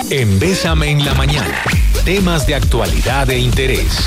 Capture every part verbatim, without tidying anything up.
En Bésame en la Mañana, temas de actualidad e interés.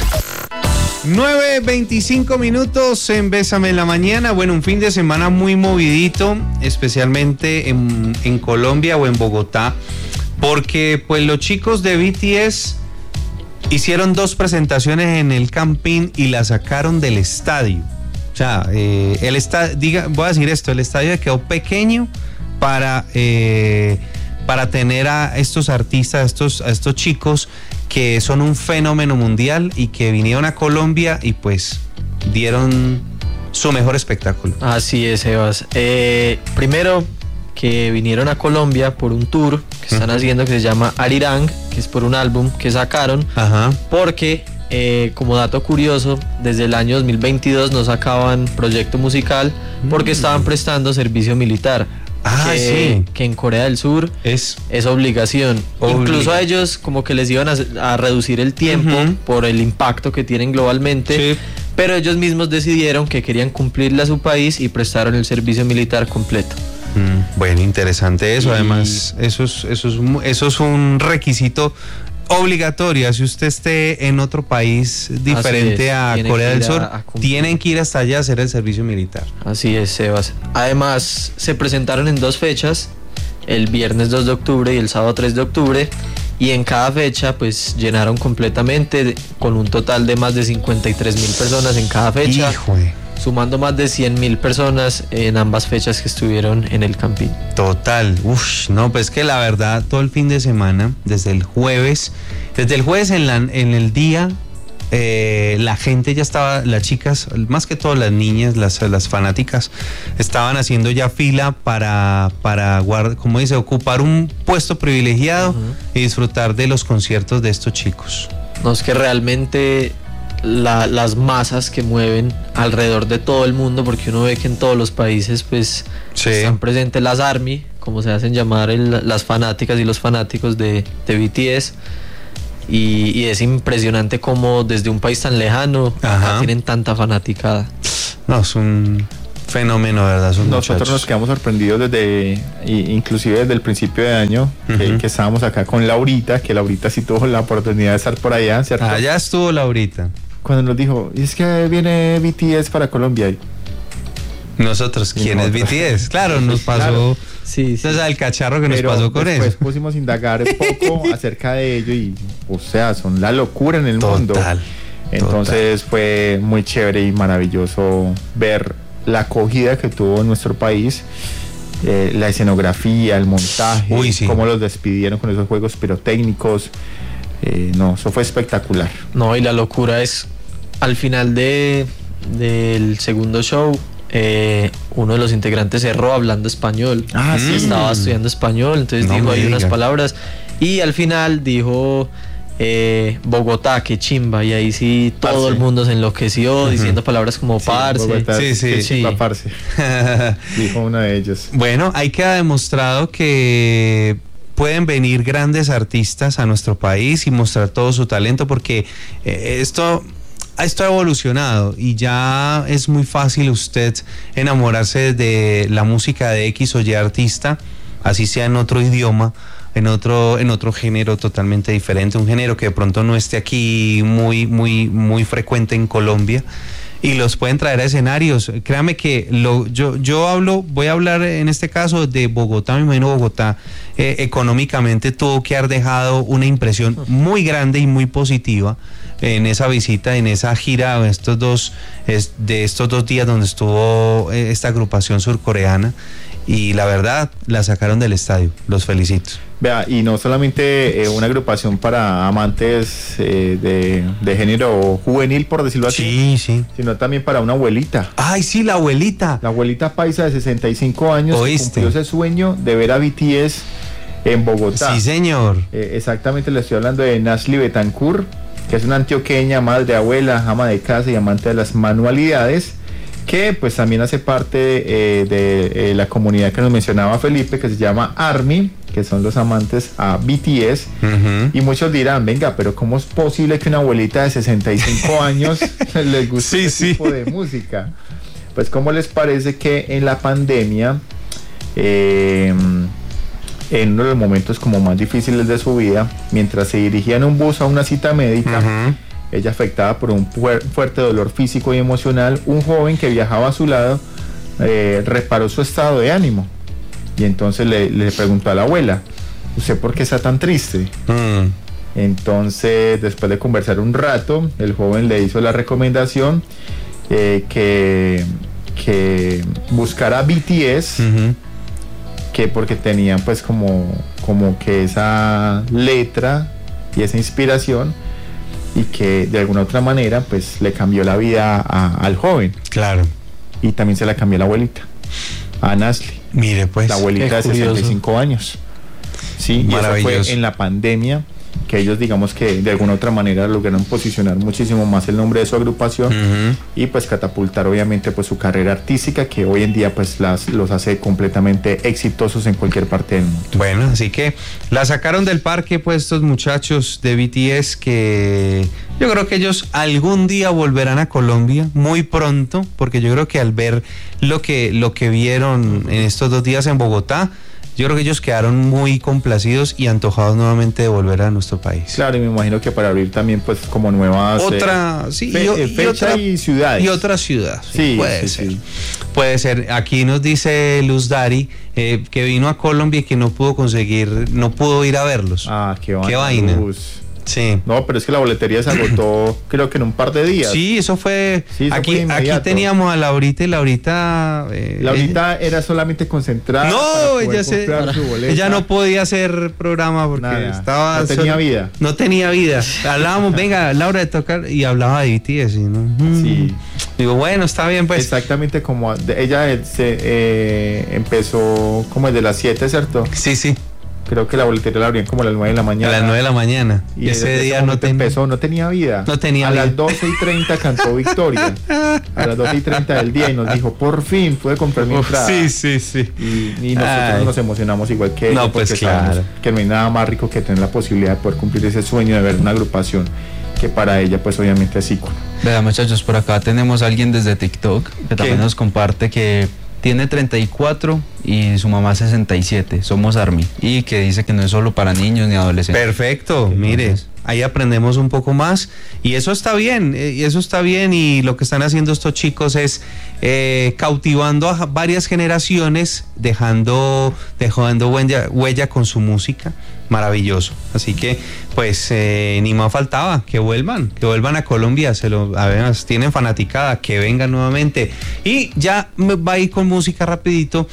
nueve veinticinco minutos en Bésame en la Mañana. Bueno, un fin de semana muy movidito, especialmente en, en Colombia o en Bogotá, porque pues los chicos de B T S hicieron dos presentaciones en el Campín y la sacaron del estadio. O sea, eh, el estadio, diga, voy a decir esto, el estadio quedó pequeño para, eh, para tener a estos artistas, a estos, a estos chicos que son un fenómeno mundial y que vinieron a Colombia y pues dieron su mejor espectáculo. Así es, Sebas. Eh, primero, que vinieron a Colombia por un tour que están uh-huh. haciendo que se llama Arirang, que es por un álbum que sacaron, Ajá. porque eh, como dato curioso, desde el año dos mil veintidós no sacaban proyecto musical porque uh-huh. estaban prestando servicio militar. Ah, que, sí. que en Corea del Sur es, es obligación. Obliga. Incluso a ellos como que les iban a, a reducir el tiempo uh-huh. por el impacto que tienen globalmente, sí. pero ellos mismos decidieron que querían cumplirle a su país y prestaron el servicio militar completo. Mm, bueno, interesante eso. Y... además, eso es, eso es, eso es un requisito obligatorio. Si usted esté en otro país diferente a Corea del Sur, a, a tienen que ir hasta allá a hacer el servicio militar. Así es, Sebas. Además, se presentaron en dos fechas, el viernes dos de octubre y el sábado tres de octubre, y en cada fecha pues llenaron completamente, con un total de más de cincuenta y tres mil personas en cada fecha. Híjole. Sumando más de cien mil personas en ambas fechas que estuvieron en el Campín. Total, uff, no, pues que la verdad, todo el fin de semana, desde el jueves, desde el jueves en, la, en el día, eh, la gente ya estaba, las chicas, más que todo las niñas, las, las fanáticas, estaban haciendo ya fila para, para guardar, como dice, ocupar un puesto privilegiado uh-huh. y disfrutar de los conciertos de estos chicos. No, es que realmente... La, las masas que mueven alrededor de todo el mundo, porque uno ve que en todos los países pues sí. están presentes las ARMY, como se hacen llamar el, las fanáticas y los fanáticos de, de B T S, y, y es impresionante como desde un país tan lejano tienen tanta fanaticada. No, es un fenómeno, ¿verdad? Son Nosotros muchachos. Nos quedamos sorprendidos desde, inclusive desde el principio de año, uh-huh. que, que estábamos acá con Laurita, que Laurita sí tuvo la oportunidad de estar por allá, ¿cierto? Allá estuvo Laurita. Cuando nos dijo, es que viene B T S para Colombia. Nosotros, ¿quién es B T S? Claro, nos pasó. Claro. Sí, sí. O sea, el cacharro que Pero nos pasó con después eso. pusimos a indagar un poco acerca de ello y, o sea, son la locura en el total, mundo. Entonces total. Fue muy chévere y maravilloso ver la acogida que tuvo en nuestro país. Eh, la escenografía, el montaje, Uy, sí. cómo los despidieron con esos juegos pirotécnicos. Eh, no, eso fue espectacular. No, y la locura es al final de del segundo show, eh, uno de los integrantes cerró hablando español. Ah, sí. Estaba estudiando español, entonces no dijo ahí unas palabras y al final dijo eh, Bogotá, qué chimba, y ahí sí todo parce. El mundo se enloqueció uh-huh. diciendo palabras como sí, parce. Bogotá, sí, sí, qué chimba, sí. parce. Dijo uno de ellos. Bueno, ahí queda demostrado que pueden venir grandes artistas a nuestro país y mostrar todo su talento, porque eh, esto, esto ha evolucionado y ya es muy fácil usted enamorarse de la música de X o Y artista, así sea en otro idioma, en otro, en otro género totalmente diferente, un género que de pronto no esté aquí muy, muy, muy frecuente en Colombia. Y los pueden traer a escenarios. Créame que lo, yo, yo hablo, voy a hablar en este caso de Bogotá. Me imagino Bogotá eh, económicamente tuvo que haber dejado una impresión muy grande y muy positiva en esa visita, en esa gira de estos dos, es, de estos dos días donde estuvo eh, esta agrupación surcoreana. Y la verdad, la sacaron del estadio. Los felicito. Vea, y no solamente eh, una agrupación para amantes eh, de, de género juvenil, por decirlo así, sí, sí. sino también para una abuelita. ¡Ay, sí, la abuelita! La abuelita paisa de sesenta y cinco años que ¿oíste? Cumplió ese sueño de ver a B T S en Bogotá. Sí, señor. Eh, exactamente, le estoy hablando de Nasli Betancourt, que es una antioqueña, madre, abuela, ama de casa y amante de las manualidades, que pues también hace parte eh, de eh, la comunidad que nos mencionaba Felipe, que se llama ARMY, que son los amantes a B T S. Uh-huh. Y muchos dirán, venga, pero ¿cómo es posible que una abuelita de sesenta y cinco años les guste sí, ese sí. tipo de música? Pues ¿cómo les parece que en la pandemia eh, en uno de los momentos como más difíciles de su vida, mientras se dirigía en un bus a una cita médica, uh-huh. ella afectada por un fuerte dolor físico y emocional, un joven que viajaba a su lado eh, reparó su estado de ánimo y entonces le, le preguntó a la abuela, ¿usted por qué está tan triste? Uh-huh. Entonces, después de conversar un rato, el joven le hizo la recomendación eh, que, que buscara B T S, uh-huh. que porque tenían pues como, como que esa letra y esa inspiración y que de alguna otra manera pues le cambió la vida a, al joven. Claro. Y también se la cambió a la abuelita, a Nasli. Mire pues. La abuelita de sesenta y cinco años. Sí, y eso fue en la pandemia, que ellos digamos que de alguna otra manera lograron posicionar muchísimo más el nombre de su agrupación uh-huh. y pues catapultar obviamente pues su carrera artística, que hoy en día pues las, los hace completamente exitosos en cualquier parte del mundo. Bueno, así que la sacaron del parque pues estos muchachos de B T S, que yo creo que ellos algún día volverán a Colombia, muy pronto, porque yo creo que al ver lo que, lo que vieron en estos dos días en Bogotá, yo creo que ellos quedaron muy complacidos y antojados nuevamente de volver a nuestro país. Claro, y me imagino que para abrir también pues como nuevas otra, eh, sí, fe, y, fecha y, otra, y ciudades. Y otra ciudad. Sí, sí puede sí, ser. Sí. Puede ser. Aquí nos dice Luz Dari eh, que vino a Colombia y que no pudo conseguir, no pudo ir a verlos. Ah, qué vaina. Qué vaina. Luz. Sí. No, pero es que la boletería se agotó creo que en un par de días. Sí, eso fue. Sí, eso aquí, fue aquí teníamos a Laurita y Laurita. Eh, Laurita ella, era solamente concentrada. No, ella se, ella no podía hacer programa porque Nada, estaba. No tenía solo, vida. No tenía vida. Hablábamos, venga, Laura de tocar y hablaba de B T S, ¿no? Sí. Digo, bueno, está bien, pues. Exactamente como de, ella se eh, empezó como desde las siete, ¿cierto? Sí, sí. Creo que la boletería la abrían como a las nueve de la mañana. A las nueve de la mañana. Y ese día no ten... empezó, no tenía vida. No tenía a vida. A las doce y treinta cantó Victoria. A las doce y treinta del día y nos dijo, por fin pude comprar mi entrada. Sí, sí, sí. Y, y nosotros Ay. nos emocionamos igual que ella. No, pues claro. Que no hay nada más rico que tener la posibilidad de poder cumplir ese sueño de ver una agrupación que para ella pues obviamente es ícono. Vea, muchachos, por acá tenemos a alguien desde TikTok que también nos comparte que tiene treinta y cuatro y su mamá sesenta y siete, somos ARMY, y que dice que no es solo para niños ni adolescentes. Perfecto, mire, ahí aprendemos un poco más y eso está bien, y eso está bien y lo que están haciendo estos chicos es eh, cautivando a varias generaciones, dejando, dejando huella, huella con su música. Maravilloso, así que pues eh, ni más faltaba que vuelvan, que vuelvan a Colombia, se lo, además tienen fanaticada, que vengan nuevamente. Y ya va a ir con música rapidito.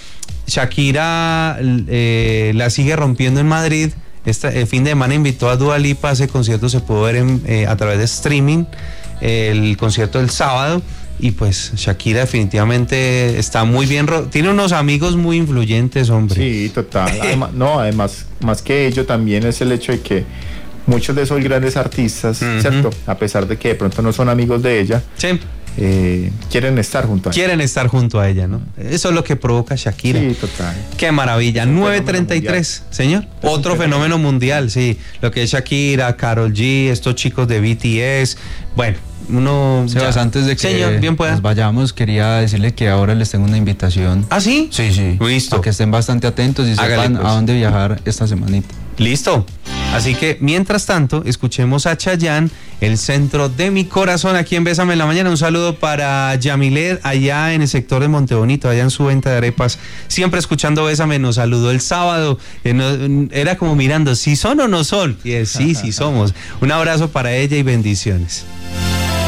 Shakira eh, la sigue rompiendo en Madrid. Este, el fin de semana invitó a Dua Lipa, ese concierto se pudo ver en, eh, a través de streaming, el concierto del sábado. Y pues Shakira definitivamente está muy bien, tiene unos amigos muy influyentes, hombre. Sí, total. Además, no, además, más que ello también es el hecho de que muchos de esos grandes artistas, uh-huh. ¿cierto? A pesar de que de pronto no son amigos de ella, sí. eh, quieren estar junto a ella. Quieren estar junto a ella, ¿no? Eso es lo que provoca Shakira. Sí, total. Qué maravilla. nueve treinta y tres, señor. Es Otro fenómeno mundial, sí. Lo que es Shakira, Karol G, estos chicos de B T S. Bueno. Uno Sebas, ya. Antes de que Señor, bien pueda. nos vayamos, quería decirle que ahora les tengo una invitación. ¿Ah, sí? Sí, sí. Listo. Para que estén bastante atentos y Hágale, sepan pues. a dónde viajar esta semanita. Listo. Así que, mientras tanto, escuchemos a Chayanne, El Centro de Mi Corazón, aquí en Bésame en la Mañana. Un saludo para Yamilet, allá en el sector de Montebonito, allá en su venta de arepas. Siempre escuchando Bésame, nos saludó el sábado. Eh, no, era como mirando, ¿si son o no son? Y es, sí, sí somos. Un abrazo para ella y bendiciones.